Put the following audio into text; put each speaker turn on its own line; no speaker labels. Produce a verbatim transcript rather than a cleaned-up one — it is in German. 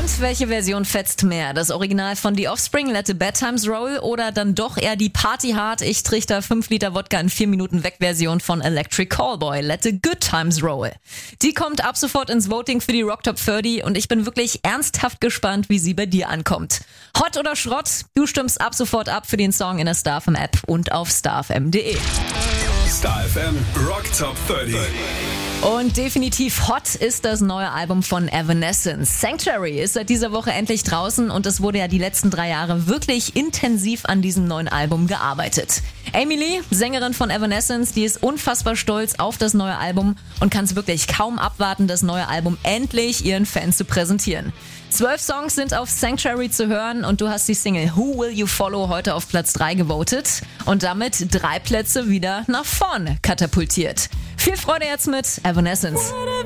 Und welche Version fetzt mehr? Das Original von The Offspring, Let the Bad Times Roll, oder dann doch eher die Party Hard, ich trichter fünf Liter Wodka in vier Minuten weg Version von Electric Callboy, Let the Good Times Roll? Die kommt ab sofort ins Voting für die Rock Top dreißig und ich bin wirklich ernsthaft gespannt, wie sie bei dir ankommt. Hot oder Schrott? Du stimmst ab sofort ab für den Song in der Star F M App und auf star f m punkt d e.
Star F M Rock Top dreißig.
Und definitiv hot ist das neue Album von Evanescence. Sanctuary ist seit dieser Woche endlich draußen und es wurde ja die letzten drei Jahre wirklich intensiv an diesem neuen Album gearbeitet. Amy Lee, Sängerin von Evanescence, die ist unfassbar stolz auf das neue Album und kann es wirklich kaum abwarten, das neue Album endlich ihren Fans zu präsentieren. Zwölf Songs sind auf Sanctuary zu hören und du hast die Single Who Will You Follow heute auf Platz drei gewotet und damit drei Plätze wieder nach vorn katapultiert. Viel Freude jetzt mit Evanescence.